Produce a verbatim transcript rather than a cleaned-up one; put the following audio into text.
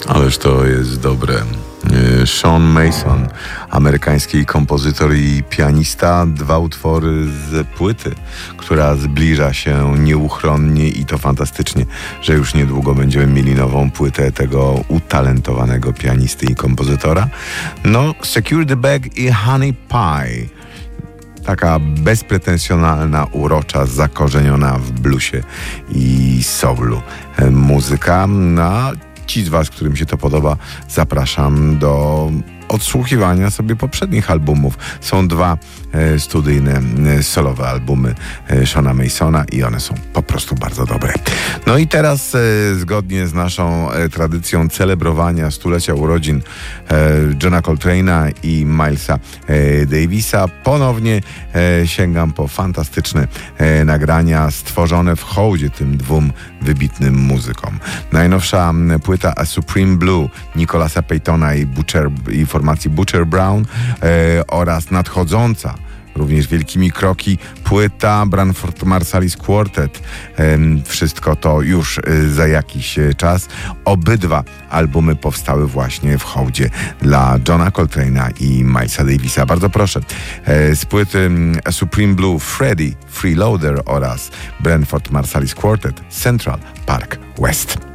Ależ to jest dobre. Sean Mason, amerykański kompozytor i pianista, dwa utwory z płyty, która zbliża się nieuchronnie i to fantastycznie, że już niedługo będziemy mieli nową płytę tego utalentowanego pianisty i kompozytora. No, Secure the Bag i Honey Pie. Taka bezpretensjonalna, urocza, zakorzeniona w bluesie i soulu muzyka. Na Ci z Was, którym się to podoba, zapraszam do odsłuchiwania sobie poprzednich albumów. Są dwa e, studyjne, e, solowe albumy e, Seana Masona i one są po prostu bardzo dobre. No i teraz e, zgodnie z naszą e, tradycją celebrowania stulecia urodzin e, Johna Coltrane'a i Milesa e, Davisa ponownie e, sięgam po fantastyczne e, nagrania stworzone w hołdzie tym dwóm wybitnym muzykom. Najnowsza m, płyta A Supreme Blue Nicolasa Paytona i Butcher i formacji Butcher Brown e, oraz nadchodząca również wielkimi kroki płyta Branford Marsalis Quartet. E, wszystko to już e, za jakiś e, czas. Obydwa albumy powstały właśnie w hołdzie dla Johna Coltrane'a i Milesa Davisa. Bardzo proszę. E, z płyty A Supreme Blue Freddie Freeloader oraz Branford Marsalis Quartet Central Park West.